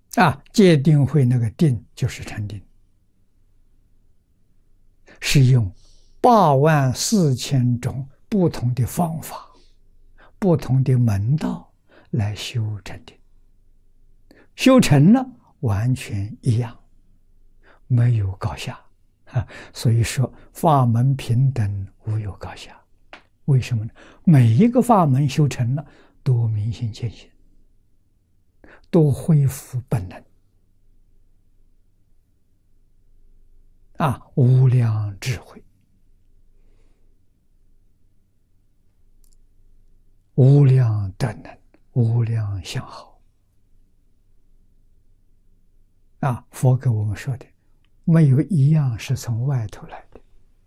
戒定慧那个定就是禅定，是用84000种不同的方法、不同的门道来修禅定，修成了完全一样，没有高下所以说法门平等，无有高下。为什么呢？每一个法门修成了，都明心见性，都恢复本能无量智慧，无量德能，无量相好佛给我们说的，没有一样是从外头来的。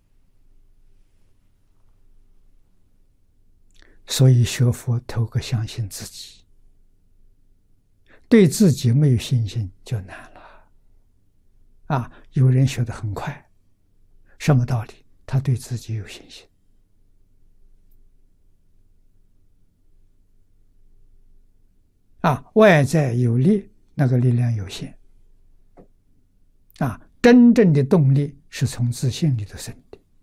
所以学佛头个相信自己，对自己没有信心就难了有人学得很快，什么道理？他对自己有信心外在有力，那个力量有限真正的动力是从自信里头生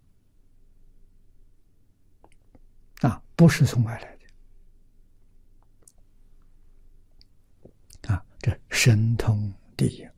的不是从外来的这神通第一。